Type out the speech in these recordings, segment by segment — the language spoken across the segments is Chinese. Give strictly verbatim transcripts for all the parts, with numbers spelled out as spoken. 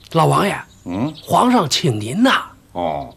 老王爷， 嗯， 皇上请您呐。 哦，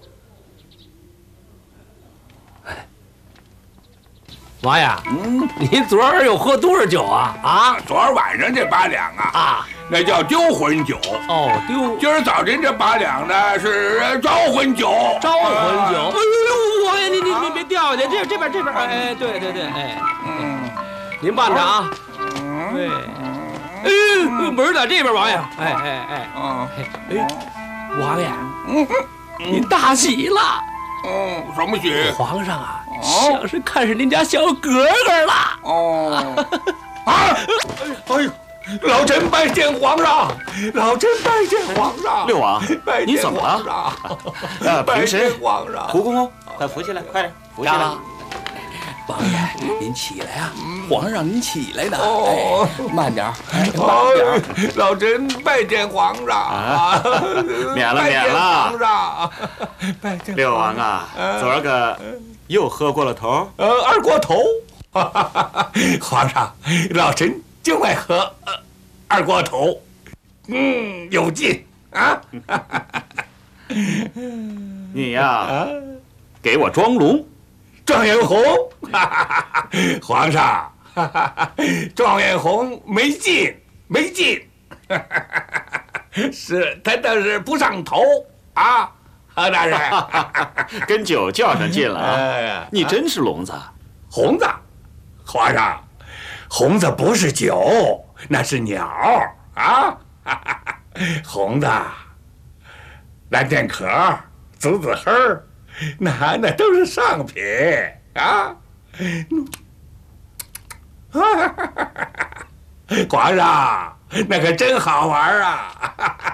王爷，嗯，您昨儿又喝多少酒啊？啊， 昨儿晚上这八两啊， 啊， 那叫丢魂酒。 哦，丢。 今儿早晨这八两呢是招魂酒。 招魂酒。哎呦，王爷，您您您别掉下去，这这边这边，哎，对对对，哎，嗯，您慢着啊。嗯，对。哎，门在这边，王爷。哎哎哎， 嗯， 哎，王爷，嗯，您大喜了。 嗯，什么喜？ 皇上啊，像是看上您家小格格了。 哦，啊！哎呦，老臣拜见皇上，老臣拜见皇上。 六王，你怎么了？ 呃，平时皇上， 胡公公，快扶起来，快点，扶起来。 王爷，您起来呀！皇上让您起来呢。 哦， 慢点，慢点。 老臣拜见皇上啊！ 免了，免了。 皇上，拜见六王啊，昨儿个又喝过了头？ 呃，二锅头。皇上，老臣就爱喝二锅头，嗯，有劲啊！ 你呀，给我装聋。 状元红，皇上，状元红没劲，没劲，是他倒是不上头啊，何大人， 跟酒较上劲了啊！ 哎、 你真是聋子， 红子，皇上，红子不是酒，那是鸟啊，红子，蓝天壳，紫紫黑儿。那那都是上品啊！皇上，那可真好玩啊！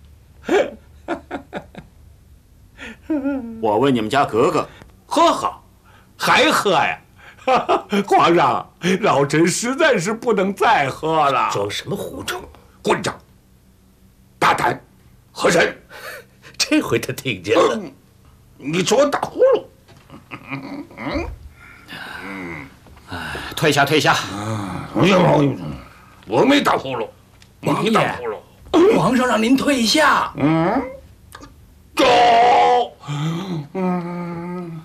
我问你们家格格， 喝好，还喝呀？皇上，老臣实在是不能再喝了。 装什么胡诌！ 混账！大胆！和珅， 这回他听见了。嗯， 你说我打呼噜？ 嗯嗯，哎，退下，退下！ 哎呀，我没打呼噜， 你打呼噜。 皇上让您退下。 嗯，走。嗯嗯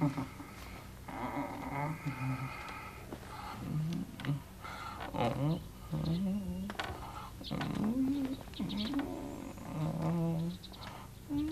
嗯嗯。